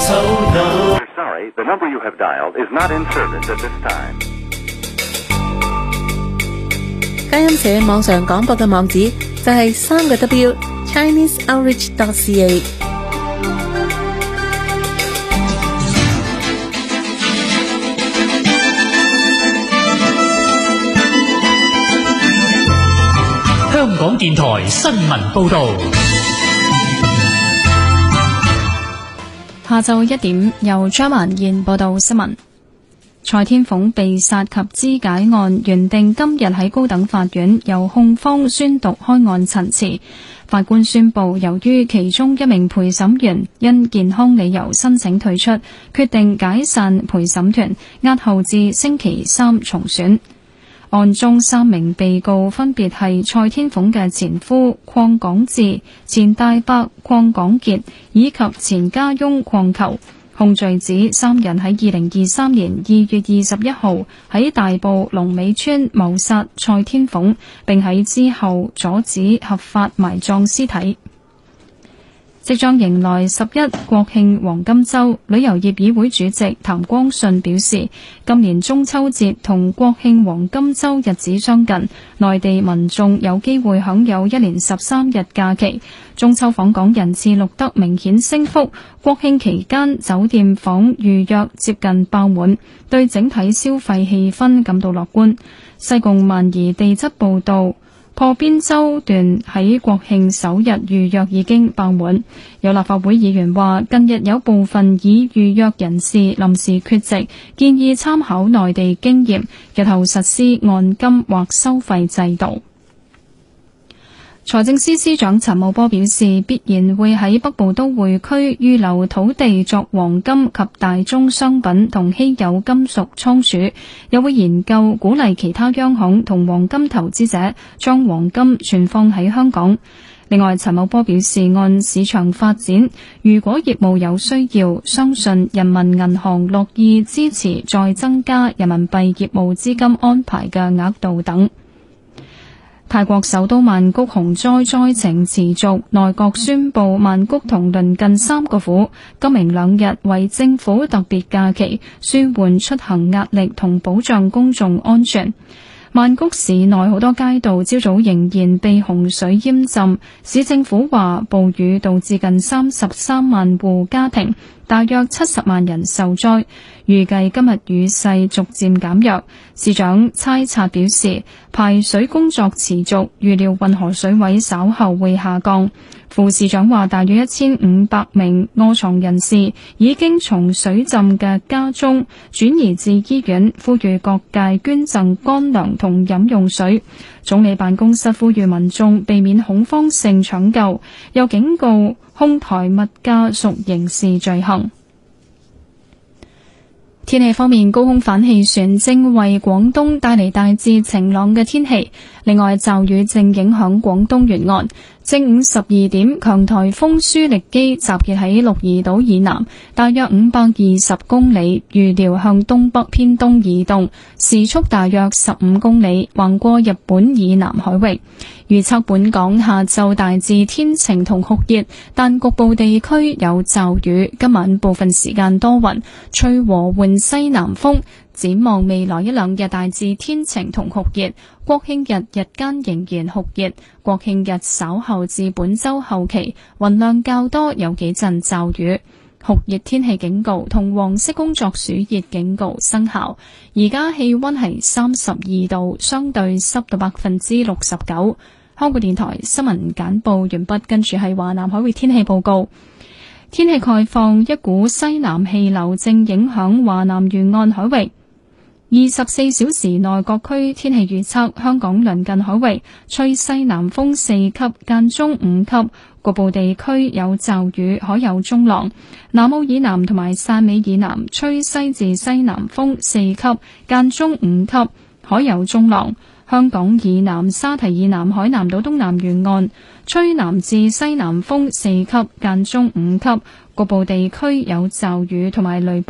Sorry, the number you have dialed is not in service at this time. 佳音社網上廣播嘅網址就係3W ChineseOutreach.ca。 香港電台新聞報導。 下晝1點，由張曼燕報道新聞。蔡天鳳被殺及肢解案原定今日喺高等法院由控方宣讀開案陳詞，法官宣布由於其中一名陪審員因健康理由申請退出，決定解散陪審團，押後至星期三重選。案中3名被告分別係蔡天鳳嘅前夫鄺港智、前大伯鄺港傑以及前家翁鄺球。控罪指3人喺2023年2月21號喺大埔龍尾村謀殺蔡天鳳，並喺之後阻止合法埋葬屍體。即將迎來11國慶黃金週，旅遊業議會主席譚光信表示，今年中秋節同國慶黃金週日子相近，內地民眾有機會享有一連13日假期。中秋訪港人次錄得明顯升幅，國慶期間酒店房預約接近爆滿，對整體消費氣氛感到樂觀。西貢萬宜地質報道，破邊洲段喺國慶首日預約已經爆滿。有立法會議員話，近日有部分已預約人士臨時缺席，建議參考內地經驗，日後實施按金或收費制度。財政司司長陳茂波表示，必然會喺北部都會區預留土地作黃金及大宗商品同稀有金屬倉儲，又會研究鼓勵其他央行同黃金投資者將黃金存放喺香港。另外，陳茂波表示，按市場發展，如果業務有需要，相信人民銀行樂意支持再增加人民幣業務資金安排嘅額度等。泰國首都曼谷洪災災情持續，內閣宣布曼谷同鄰近3個府今明2日為政府特別假期，舒緩出行壓力同保障公眾安全。曼谷市內好多街道朝早仍然被洪水淹浸，市政府話暴雨導致近33萬戶家庭，大約70萬人受災，預計今日雨勢逐漸減弱。市長猜察表示，排水工作持續，預料運河水位稍後會下降。副市長話，大約1500名臥床人士已經從水浸嘅家中轉移至醫院，呼籲各界捐贈乾糧同飲用水。總理辦公室呼籲民眾避免恐慌性搶救，又警告哄抬物價屬刑事罪行。天氣方面，高空反氣旋正為廣東帶嚟大致晴朗嘅天氣，另外驟雨正影響廣東沿岸。正午12點，強颱風舒力基集結喺鹿兒島以南，大約520公里，預料向東北偏東移動，時速大約15公里，橫過日本以南海域。預測本港下晝大致天晴同酷熱，但局部地區有驟雨。今晚部分時間多雲，吹和緩西南風。展望未來1-2日大致天晴同酷熱，國慶日日間仍然酷熱，國慶日稍後至本週後期雲量較多，有幾陣驟雨。酷熱天氣警告同黃色工作暑熱警告生效。而家氣溫係32度，相對濕度69%。香港電台新聞簡報完畢，跟住係華南海域天氣報告。天氣概況，一股西南氣流正影響華南沿岸海域。24小時內各區天氣預測，香港鄰近海域吹西南風4級，間中5級，局部地區有驟雨，海有中浪。南澳以南同埋汕尾以南吹西至西南風4級，間中5級，海有中浪。香港以南、沙堤以南、海南島東南沿岸吹南至西南風4級，間中5級，局部地區有驟雨同埋雷暴。